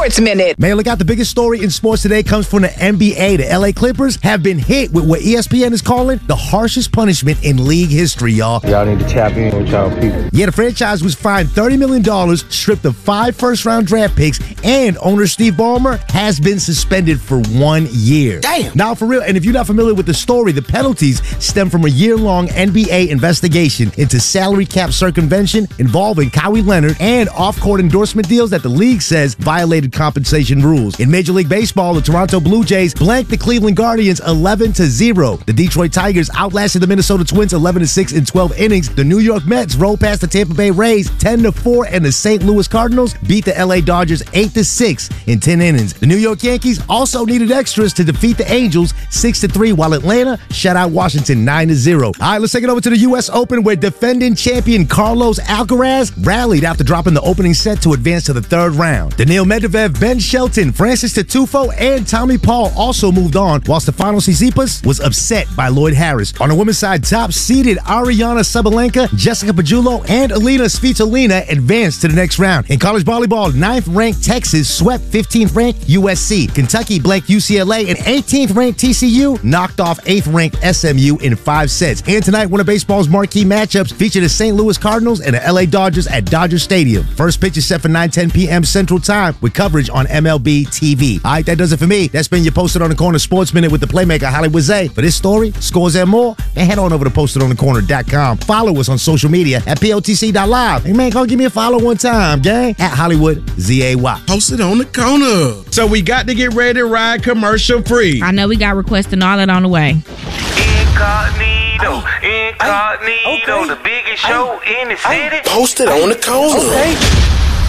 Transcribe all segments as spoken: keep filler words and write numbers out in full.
Sports Minute. Man, look out. The biggest story in sports today comes from the N B A. The L A Clippers have been hit with what E S P N is calling the harshest punishment in league history, y'all. Y'all need to tap in with y'all people. Yeah, the franchise was fined thirty million dollars, stripped of five first-round draft picks, and owner Steve Ballmer has been suspended for one year. Damn. Now, for real, and if you're not familiar with the story, the penalties stem from a year-long N B A investigation into salary cap circumvention involving Kawhi Leonard and off-court endorsement deals that the league says violated compensation rules. In Major League Baseball, the Toronto Blue Jays blanked the Cleveland Guardians eleven to zero. The Detroit Tigers outlasted the Minnesota Twins eleven to six in twelve innings. The New York Mets rolled past the Tampa Bay Rays ten to four, and the Saint Louis Cardinals beat the L A Dodgers eight to six in ten innings. The New York Yankees also needed extras to defeat the Angels six to three, while Atlanta shut out Washington nine to zero. All right, let's take it over to the U S Open, where defending champion Carlos Alcaraz rallied after dropping the opening set to advance to the third round. Daniil Medvedev, Ben Shelton, Francis Titufo, and Tommy Paul also moved on, while Stefanos Tsitsipas was upset by Lloyd Harris. On the women's side, top-seeded Ariana Sabalenka, Jessica Pegula, and Alina Svitolina advanced to the next round. In college volleyball, ninth-ranked Texas swept fifteenth-ranked U S C. Kentucky blanked U C L A, and eighteenth-ranked T C U knocked off eighth-ranked S M U in five sets. And tonight, one of baseball's marquee matchups featured the Saint Louis Cardinals and the L A Dodgers at Dodger Stadium. First pitch is set for nine ten p.m. Central Time with coverage on M L B T V. All right, that does it for me. That's been your Posted on the Corner Sports Minute with the playmaker Hollywood Zay. For this story, scores, and more, man, head on over to posted on the corner dot com. Follow us on social media at P O T C dot live. Hey, man, go give me a follow one time, gang, at Hollywood Z A Y. Posted on the Corner. So we got to get ready to ride commercial free. I know we got requests and all that on the way. Incognito, incognito, okay. The biggest show in the city. Posted on the Corner. Okay.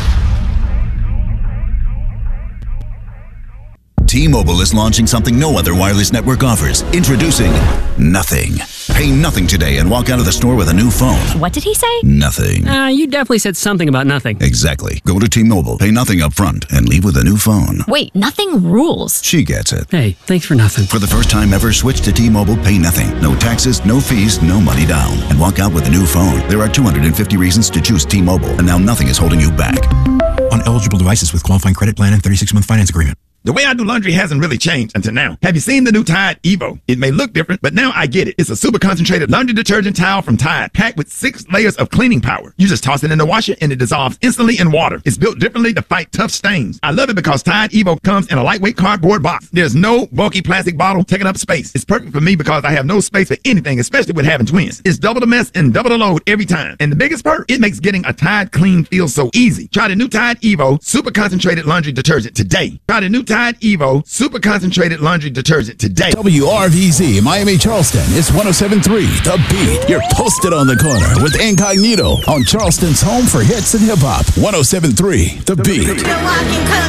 T-Mobile is launching something no other wireless network offers. Introducing Nothing. Pay nothing today and walk out of the store with a new phone. What did he say? Nothing. Uh, you definitely said something about nothing. Exactly. Go to T-Mobile, pay nothing up front, and leave with a new phone. Wait, nothing rules. She gets it. Hey, thanks for nothing. For the first time ever, switch to T-Mobile, pay nothing. No taxes, no fees, no money down. And walk out with a new phone. There are two hundred fifty reasons to choose T-Mobile, and now nothing is holding you back. On eligible devices with qualifying credit plan and thirty-six month finance agreement. The way I do laundry hasn't really changed until now. Have you seen the new Tide Evo? It may look different, but now I get it. It's a super concentrated laundry detergent towel from Tide, packed with six layers of cleaning power. You just toss it in the washer and it dissolves instantly in water. It's built differently to fight tough stains. I love it because Tide Evo comes in a lightweight cardboard box. There's no bulky plastic bottle taking up space. It's perfect for me because I have no space for anything, especially with having twins. It's double the mess and double the load every time. And the biggest perk, it makes getting a Tide clean feel so easy. Try the new Tide Evo super concentrated laundry detergent today. Try the new Tide Evo super concentrated laundry detergent today. W R V Z Miami Charleston is one oh seven point three The Beat. You're Posted on the Corner with Incognito on Charleston's home for hits and hip hop. one oh seven point three The Beat.